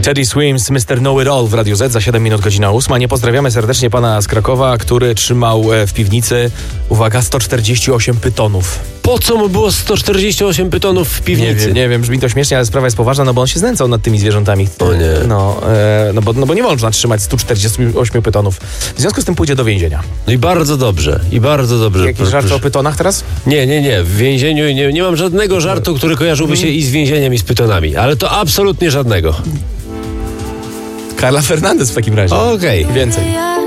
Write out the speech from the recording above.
Teddy Swims, Mr. Know It All w Radiu Z za 7 minut, godzina 8. Nie pozdrawiamy serdecznie pana z Krakowa, który trzymał w piwnicy, uwaga, 148 pytonów. Po co mu było 148 pytonów w piwnicy? Nie wiem, brzmi to śmiesznie, ale sprawa jest poważna, no bo on się znęcał nad tymi zwierzętami. O nie. No bo nie można trzymać 148 pytonów. W związku z tym pójdzie do więzienia. No i bardzo dobrze. Jakieś żarty o pytonach teraz? Nie. W więzieniu nie mam żadnego żartu, który kojarzyłby się i z więzieniem, i z pytonami. Ale to absolutnie żadnego. Carla Fernandez w takim razie. Okej. Więcej.